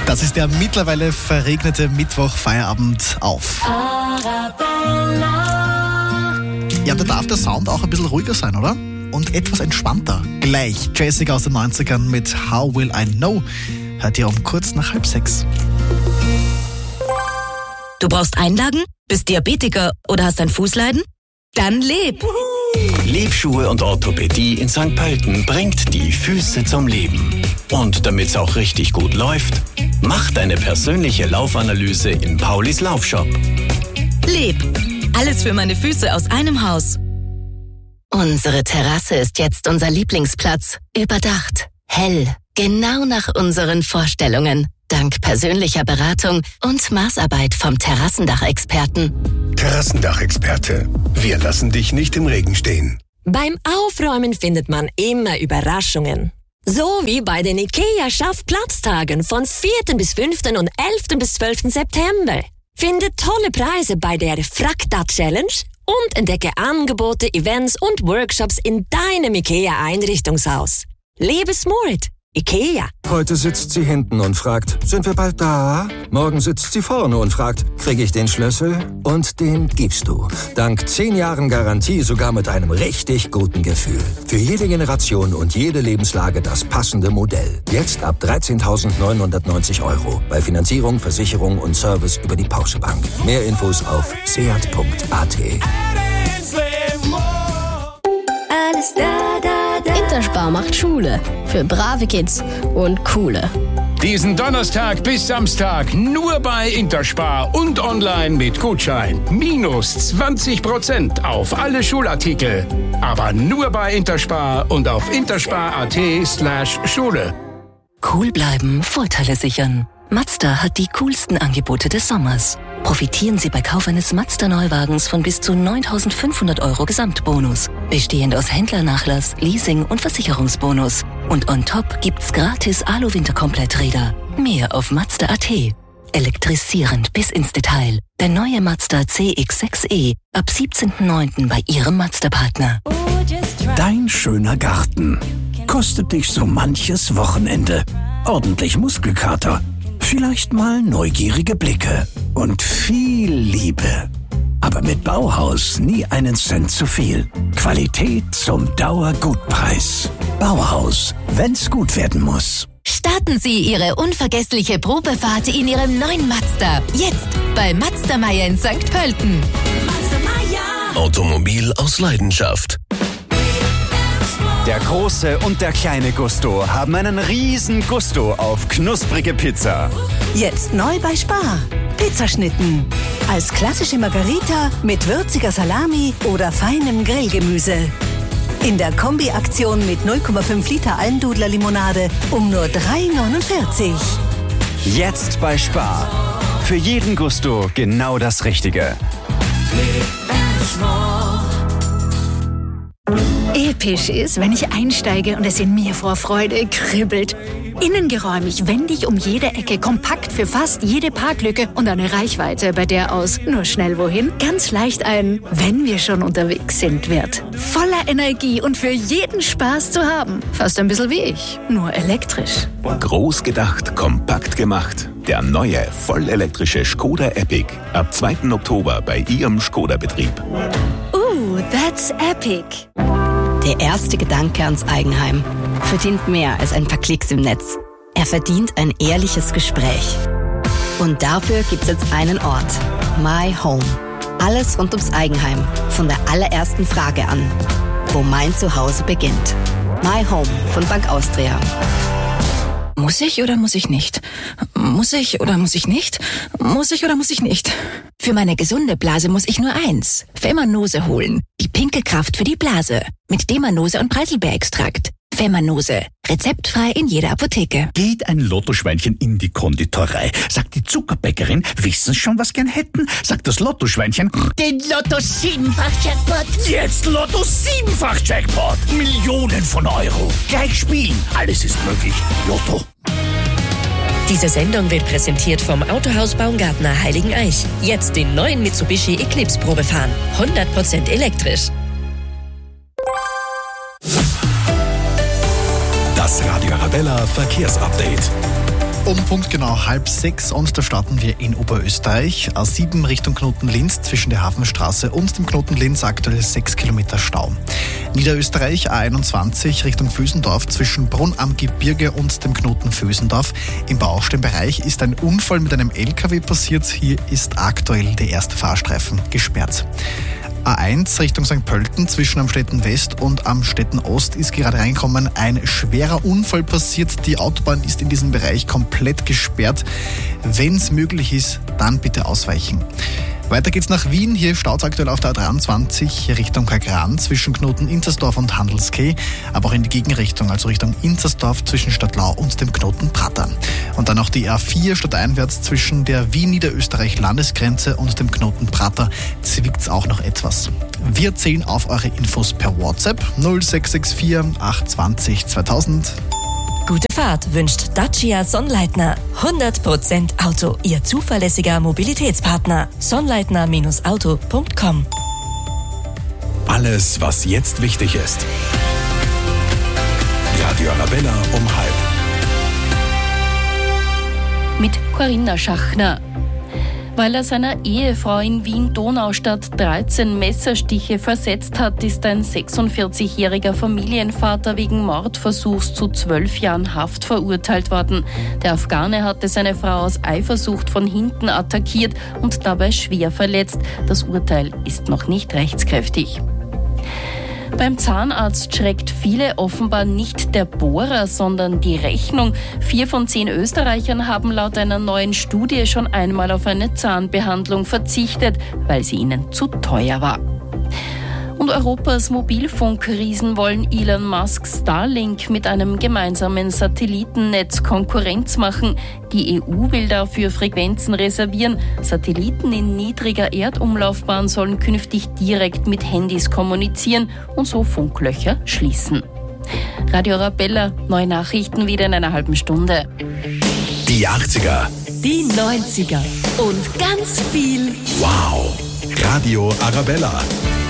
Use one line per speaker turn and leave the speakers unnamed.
Das ist der mittlerweile verregnete Mittwoch-Feierabend auf. Ja, da darf der Sound auch ein bisschen ruhiger sein, oder? Und etwas entspannter. Gleich Jessica aus den 90ern mit How Will I Know hört ihr um kurz nach 5:30.
Du brauchst Einlagen? Bist Diabetiker oder hast ein Fußleiden? Dann leb!
Lebschuhe und Orthopädie in St. Pölten bringt die Füße zum Leben. Und damit's auch richtig gut läuft, mach deine persönliche Laufanalyse in Paulis Laufshop.
Leb! Alles für meine Füße aus einem Haus. Unsere Terrasse ist jetzt unser Lieblingsplatz. Überdacht, hell, genau nach unseren Vorstellungen. Dank persönlicher Beratung und Maßarbeit vom Terrassendachexperten.
Terrassendachexperte. Wir lassen dich nicht im Regen stehen.
Beim Aufräumen findet man immer Überraschungen. So wie bei den IKEA-Schaffplatztagen von 4. bis 5. und 11. bis 12. September. Finde tolle Preise bei der Frakta-Challenge und entdecke Angebote, Events und Workshops in deinem IKEA-Einrichtungshaus. Lebe smart. IKEA.
Heute sitzt sie hinten und fragt, sind wir bald da? Morgen sitzt sie vorne und fragt, kriege ich den Schlüssel? Und den gibst du. Dank 10 Jahren Garantie sogar mit einem richtig guten Gefühl. Für jede Generation und jede Lebenslage das passende Modell. Jetzt ab 13.990 €. Bei Finanzierung, Versicherung und Service über die Porsche Bank. Mehr Infos auf seat.at.
Alles da. Interspar macht Schule. Für brave Kids und coole.
Diesen Donnerstag bis Samstag nur bei Interspar und online mit Gutschein. Minus 20% auf alle Schulartikel. Aber nur bei Interspar und auf interspar.at/Schule.
Cool bleiben, Vorteile sichern. Mazda hat die coolsten Angebote des Sommers. Profitieren Sie bei Kauf eines Mazda-Neuwagens von bis zu 9.500 € Gesamtbonus. Bestehend aus Händlernachlass, Leasing und Versicherungsbonus. Und on top gibt's gratis Alu-Winterkompletträder. Mehr auf Mazda.at. Elektrisierend bis ins Detail. Der neue Mazda CX-6e ab 17.09. bei Ihrem Mazda-Partner.
Dein schöner Garten kostet dich so manches Wochenende. Ordentlich Muskelkater. Vielleicht mal neugierige Blicke und viel Liebe. Aber mit Bauhaus nie einen Cent zu viel. Qualität zum Dauergutpreis. Bauhaus, wenn's gut werden muss.
Starten Sie Ihre unvergessliche Probefahrt in Ihrem neuen Mazda. Jetzt bei Mazda Meier in St. Pölten.
Automobil aus Leidenschaft.
Der große und der kleine Gusto haben einen riesen Gusto auf knusprige Pizza.
Jetzt neu bei Spar. Pizzaschnitten. Als klassische Margarita mit würziger Salami oder feinem Grillgemüse. In der Kombi-Aktion mit 0,5 Liter Almdudler-Limonade um nur 3,49 €.
Jetzt bei Spar. Für jeden Gusto genau das Richtige.
Episch ist, wenn ich einsteige und es in mir vor Freude kribbelt. Innengeräumig, wendig um jede Ecke, kompakt für fast jede Parklücke und eine Reichweite, bei der aus nur schnell wohin ganz leicht ein "Wenn wir schon unterwegs sind" wird. Voller Energie und für jeden Spaß zu haben. Fast ein bisschen wie ich, nur elektrisch.
Groß gedacht, kompakt gemacht. Der neue, vollelektrische Skoda Epic. Ab 2. Oktober bei Ihrem Skoda-Betrieb.
That's epic.
Der erste Gedanke ans Eigenheim verdient mehr als ein paar Klicks im Netz. Er verdient ein ehrliches Gespräch. Und dafür gibt's jetzt einen Ort. My Home. Alles rund ums Eigenheim. Von der allerersten Frage an. Wo mein Zuhause beginnt. My Home von Bank Austria.
Muss ich oder muss ich nicht? Muss ich oder muss ich nicht? Muss ich oder muss ich nicht? Für meine gesunde Blase muss ich nur eins. Femanose holen. Die Pinkelkraft für die Blase. Mit Demanose und Preiselbeerextrakt. Femanose. Rezeptfrei in jeder Apotheke.
Geht ein Lottoschweinchen in die Konditorei, sagt die Zuckerbäckerin, wissen schon, was gern hätten, sagt das Lottoschweinchen,
den Lotto 7-fach-Jackpot.
Jetzt Lotto 7-fach-Jackpot. Millionen von Euro. Gleich spielen. Alles ist möglich. Lotto.
Diese Sendung wird präsentiert vom Autohaus Baumgartner Heiligeneich. Jetzt den neuen Mitsubishi Eclipse Probe fahren. 100% elektrisch.
Das Radio Arabella Verkehrsupdate.
Um punktgenau 5:30 und da starten wir in Oberösterreich. A7 Richtung Knoten Linz zwischen der Hafenstraße und dem Knoten Linz aktuell 6 Kilometer Stau. Niederösterreich A21 Richtung Vösendorf zwischen Brunn am Gebirge und dem Knoten Vösendorf. Im Baustellenbereich ist ein Unfall mit einem LKW passiert. Hier ist aktuell der erste Fahrstreifen gesperrt. A1 Richtung St. Pölten zwischen Amstetten West und Amstetten Ost ist gerade reingekommen. Ein schwerer Unfall passiert. Die Autobahn ist in diesem Bereich komplett gesperrt. Wenn es möglich ist, dann bitte ausweichen. Weiter geht's nach Wien. Hier staut aktuell auf der A23 Richtung Kagran zwischen Knoten Inzersdorf und Handelskeh, aber auch in die Gegenrichtung, also Richtung Inzersdorf zwischen Stadtlau und dem Knoten Prater. Und dann noch die A4 stadteinwärts zwischen der Wien-Niederösterreich-Landesgrenze und dem Knoten Prater zwickt's auch noch etwas. Wir zählen auf eure Infos per WhatsApp 0664 820 2000.
Gute Fahrt wünscht Dacia Sonnleitner. 100% Auto, Ihr zuverlässiger Mobilitätspartner. Sonnleitner-auto.com.
Alles, was jetzt wichtig ist. Radio Arabella um 12:30.
Mit Corinna Schachner. Weil er seiner Ehefrau in Wien-Donaustadt 13 Messerstiche versetzt hat, ist ein 46-jähriger Familienvater wegen Mordversuchs zu 12 Jahren Haft verurteilt worden. Der Afghane hatte seine Frau aus Eifersucht von hinten attackiert und dabei schwer verletzt. Das Urteil ist noch nicht rechtskräftig. Beim Zahnarzt schreckt viele offenbar nicht der Bohrer, sondern die Rechnung. 4 von 10 Österreichern haben laut einer neuen Studie schon einmal auf eine Zahnbehandlung verzichtet, weil sie ihnen zu teuer war. Und Europas Mobilfunkriesen wollen Elon Musks Starlink mit einem gemeinsamen Satellitennetz Konkurrenz machen. Die EU will dafür Frequenzen reservieren. Satelliten in niedriger Erdumlaufbahn sollen künftig direkt mit Handys kommunizieren und so Funklöcher schließen. Radio Arabella, neue Nachrichten wieder in einer halben Stunde.
Die 80er.
Die 90er. Und ganz viel
Wow. Radio Arabella.